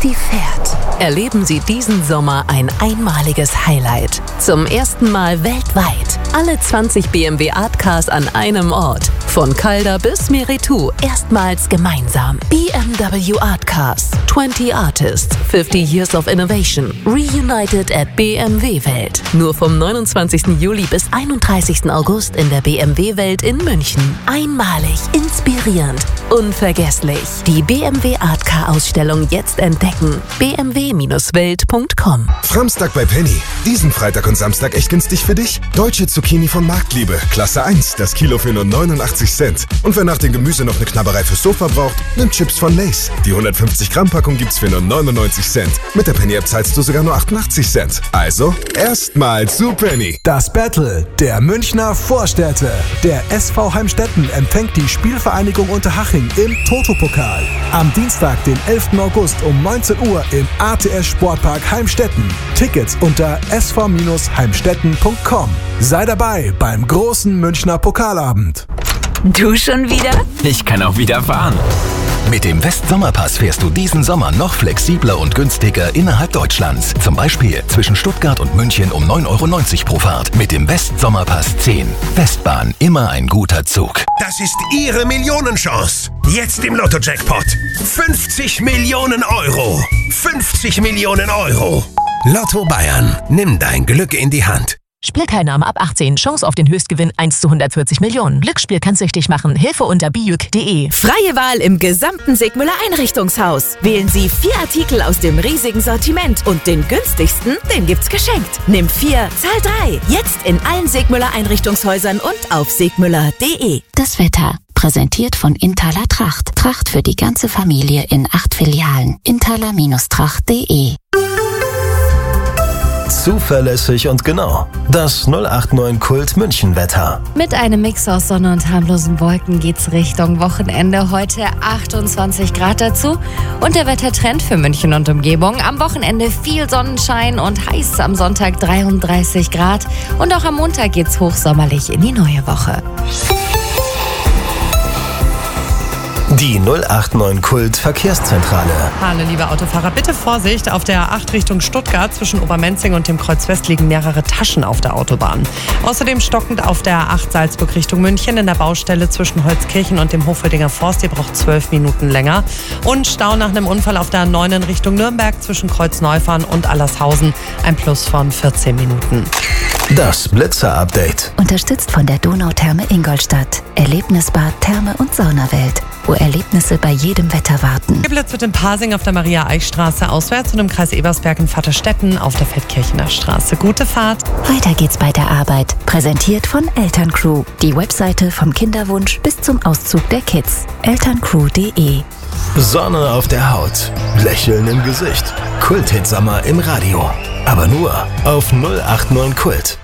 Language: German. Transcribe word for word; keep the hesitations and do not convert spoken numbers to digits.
Christi fährt. Erleben Sie diesen Sommer ein einmaliges Highlight. Zum ersten Mal weltweit. Alle zwanzig B M W Artcars an einem Ort. Von Calder bis Meritou erstmals gemeinsam. B M W Artcars. zwanzig Artists. fünfzig Years of Innovation. Reunited at B M W Welt. Nur vom neunundzwanzigsten Juli bis einunddreißigsten August in der B M W Welt in München. Einmalig, inspirierend, unvergesslich. Die B M W Artcar Ausstellung jetzt entdecken. b m w Bindestrich welt punkt com. Framstag bei Penny. Diesen Freitag und Samstag echt günstig für dich? Deutsche Zucchini von Marktliebe. Klasse eins. Das Kilo für nur neunundachtzig Cent. Und wer nach dem Gemüse noch eine Knabberei fürs Sofa braucht, nimmt Chips von Lay's. Die hundertfünfzig Gramm Packung gibt's für nur neunundneunzig Cent. Mit der Penny App zahlst du sogar nur achtundachtzig Cent. Also, erstmal zu Penny. Das Battle der Münchner Vorstädte. Der S V Heimstetten empfängt die Spielvereinigung Unterhaching im Toto-Pokal. Am Dienstag, den elften August um neunzehn Uhr im A T S Sportpark Heimstetten. Tickets unter s v heimstetten punkt com. Sei dabei beim großen Münchner Pokalabend. Du schon wieder? Ich kann auch wieder fahren. Mit dem West-Sommerpass fährst du diesen Sommer noch flexibler und günstiger innerhalb Deutschlands. Zum Beispiel zwischen Stuttgart und München um neun Euro neunzig pro Fahrt. Mit dem West-Sommerpass zehn. Westbahn, immer ein guter Zug. Das ist Ihre Millionenchance. Jetzt im Lotto-Jackpot. fünfzig Millionen Euro. fünfzig Millionen Euro. Lotto Bayern. Nimm dein Glück in die Hand. Spielteilnahme ab achtzehn. Chance auf den Höchstgewinn eins zu hundertvierzig Millionen. Glücksspiel kann süchtig machen. Hilfe unter bijuk punkt de. Freie Wahl im gesamten Sigmüller Einrichtungshaus. Wählen Sie vier Artikel aus dem riesigen Sortiment und den günstigsten, den gibt's geschenkt. Nimm vier, zahl drei. Jetzt in allen Sigmüller Einrichtungshäusern und auf sigmüller punkt de. Das Wetter. Präsentiert von Intaler Tracht. Tracht für die ganze Familie in acht Filialen. Intaler Tracht punkt de. Zuverlässig und genau. Das null acht neun Kult München Wetter. Mit einem Mix aus Sonne und harmlosen Wolken geht's Richtung Wochenende. Heute achtundzwanzig Grad dazu. Und der Wettertrend für München und Umgebung. Am Wochenende viel Sonnenschein und heiß, am Sonntag dreiunddreißig Grad. Und auch am Montag geht's hochsommerlich in die neue Woche. Die null acht neun Kult Verkehrszentrale. Hallo liebe Autofahrer, bitte Vorsicht. Auf der acht Richtung Stuttgart zwischen Obermenzing und dem Kreuz West liegen mehrere Taschen auf der Autobahn. Außerdem stockend auf der acht Salzburg Richtung München in der Baustelle zwischen Holzkirchen und dem Hochfeldinger Forst. Ihr braucht zwölf Minuten länger. Und Stau nach einem Unfall auf der neun in Richtung Nürnberg zwischen Kreuzneufahren und Allershausen. Ein Plus von vierzehn Minuten. Das Blitzer-Update. Unterstützt von der Donautherme Ingolstadt. Erlebnisbad, Therme und Saunawelt, wo Erlebnisse bei jedem Wetter warten. Blitz wird in Pasing auf der Maria-Eich-Straße auswärts und im Kreis Ebersberg in Vaterstetten auf der Feldkirchener Straße. Gute Fahrt. Weiter geht's bei der Arbeit. Präsentiert von Elterncrew. Die Webseite vom Kinderwunsch bis zum Auszug der Kids. elterncrew punkt de. Sonne auf der Haut. Lächeln im Gesicht. Kult-Hit-Sommer im Radio. Aber nur auf null acht neun Kult.